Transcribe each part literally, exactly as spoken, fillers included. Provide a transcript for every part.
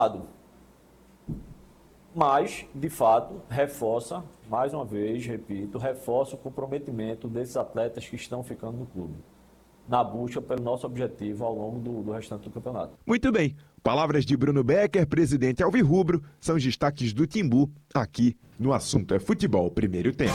Mas, de fato, reforça, mais uma vez, repito, reforça o comprometimento desses atletas que estão ficando no clube, na busca pelo nosso objetivo ao longo do, do restante do campeonato. Muito bem. Palavras de Bruno Becker, presidente alvirrubro, são os destaques do Timbu, aqui no Assunto é Futebol Primeiro Tempo.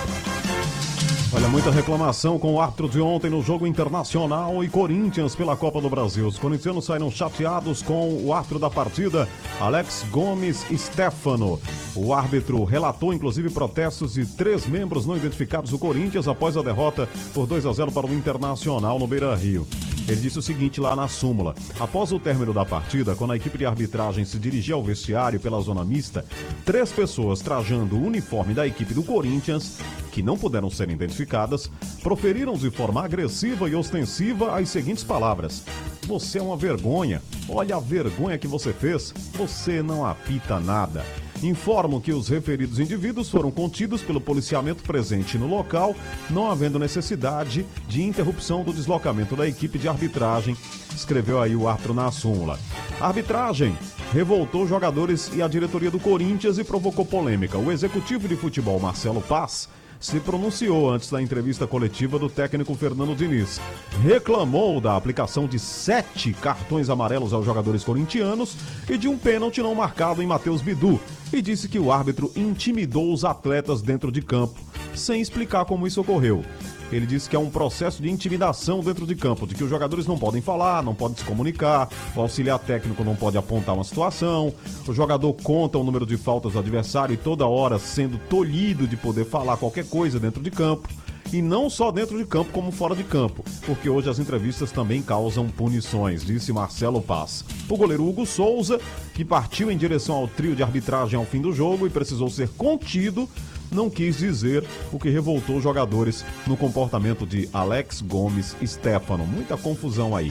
Olha, muita reclamação com o árbitro de ontem no jogo Internacional e Corinthians pela Copa do Brasil. Os corintianos saíram chateados com o árbitro da partida, Alex Gomes Stefano. O árbitro relatou, inclusive, protestos de três membros não identificados do Corinthians após a derrota por dois a zero para o Internacional no Beira-Rio. Ele disse o seguinte lá na súmula: após o término da partida, quando a equipe de arbitragem se dirigia ao vestiário pela zona mista, três pessoas trajando o uniforme da equipe do Corinthians, que não puderam ser identificadas, proferiram de forma agressiva e ostensiva as seguintes palavras: você é uma vergonha, olha a vergonha que você fez, você não apita nada. Informam que os referidos indivíduos foram contidos pelo policiamento presente no local, não havendo necessidade de interrupção do deslocamento da equipe de arbitragem, escreveu aí o árbitro na súmula. A arbitragem revoltou jogadores e a diretoria do Corinthians e provocou polêmica. O executivo de futebol, Marcelo Paz, se pronunciou antes da entrevista coletiva do técnico Fernando Diniz. Reclamou da aplicação de sete cartões amarelos aos jogadores corintianos e de um pênalti não marcado em Matheus Bidu, e disse que o árbitro intimidou os atletas dentro de campo, sem explicar como isso ocorreu. Ele disse que é um processo de intimidação dentro de campo, de que os jogadores não podem falar, não podem se comunicar, o auxiliar técnico não pode apontar uma situação, o jogador conta o número de faltas do adversário e toda hora sendo tolhido de poder falar qualquer coisa dentro de campo. E não só dentro de campo, como fora de campo, porque hoje as entrevistas também causam punições, disse Marcelo Paz. O goleiro Hugo Souza, que partiu em direção ao trio de arbitragem ao fim do jogo e precisou ser contido, não quis dizer o que revoltou os jogadores no comportamento de Alex Gomes Stefano. Muita confusão aí.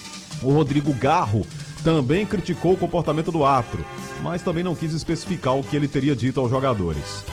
O Rodrigo Garro também criticou o comportamento do árbitro, mas também não quis especificar o que ele teria dito aos jogadores.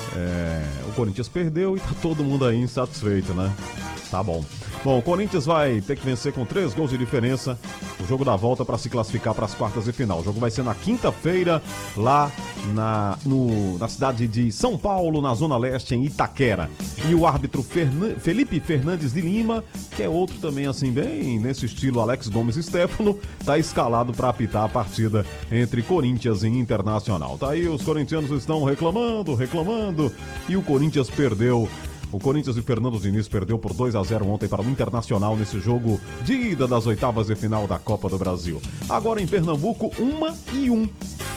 É, o Corinthians perdeu e tá todo mundo aí insatisfeito, né? Tá bom. Bom, o Corinthians vai ter que vencer com três gols de diferença o jogo da volta para se classificar para as quartas de final. O jogo vai ser na quinta-feira, lá na, no, na cidade de São Paulo, na Zona Leste, em Itaquera. E o árbitro Fernan, Felipe Fernandes de Lima, que é outro também assim, bem nesse estilo Alex Gomes Stefano, tá escalado para apitar a partida entre Corinthians e Internacional. Tá aí, os corintianos estão reclamando, reclamando, e o Corinthians perdeu. O Corinthians e Fernando Diniz perdeu por dois a zero ontem para o Internacional nesse jogo de ida das oitavas de final da Copa do Brasil. Agora em Pernambuco, uma e um.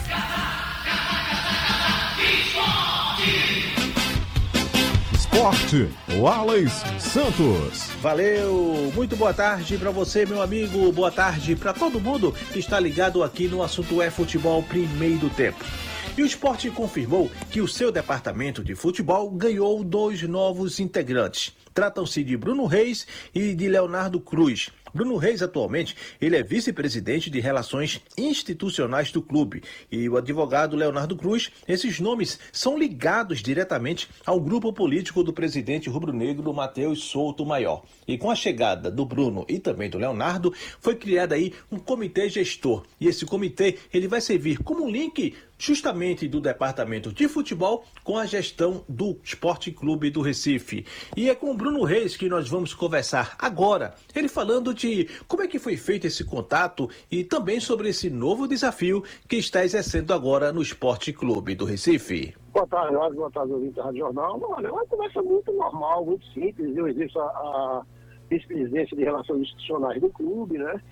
Esporte, o Alex Santos. Valeu, muito boa tarde para você, meu amigo, boa tarde para todo mundo que está ligado aqui no Assunto é Futebol Primeiro Tempo. E o Sport confirmou que o seu departamento de futebol ganhou dois novos integrantes. Tratam-se de Bruno Reis e de Leonardo Cruz. Bruno Reis, atualmente, ele é vice-presidente de Relações Institucionais do clube. E o advogado Leonardo Cruz, esses nomes são ligados diretamente ao grupo político do presidente rubro-negro Matheus Souto Maior. E com a chegada do Bruno e também do Leonardo, foi criado aí um comitê gestor. E esse comitê, ele vai servir como um link justamente do departamento de futebol com a gestão do Esporte Clube do Recife. E é com o Bruno Reis que nós vamos conversar agora, ele falando de como é que foi feito esse contato e também sobre esse novo desafio que está exercendo agora no Esporte Clube do Recife. Boa tarde, Jorge. Boa tarde, ouvinte da Rádio Jornal. Olha, é uma conversa muito normal, muito simples. Eu exerço a, a vice-presidência de Relações Institucionais do clube, né?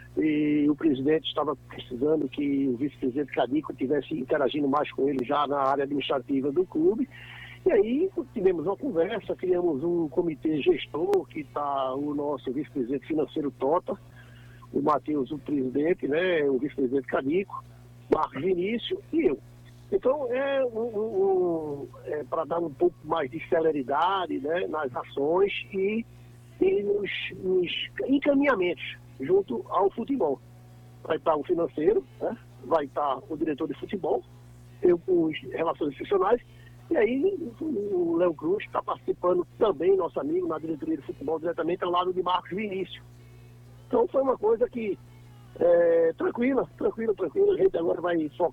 E o presidente estava precisando que o vice-presidente Cadico estivesse interagindo mais com ele já na área administrativa do clube. E aí tivemos uma conversa, criamos um comitê gestor, que está o nosso vice-presidente financeiro Tota, o Matheus, o presidente, né, o vice-presidente Cadico, Marcos Vinícius e eu. Então, é, um, um, é para dar um pouco mais de celeridade, né, nas ações e, e nos, nos encaminhamentos junto ao futebol. Vai estar o financeiro, né? Vai estar o diretor de futebol, eu com as relações institucionais, e aí o Léo Cruz está participando também, nosso amigo, na diretoria de futebol, diretamente ao lado de Marcos Vinícius. Então foi uma coisa que, é, tranquila, tranquila, tranquila, a gente agora vai focar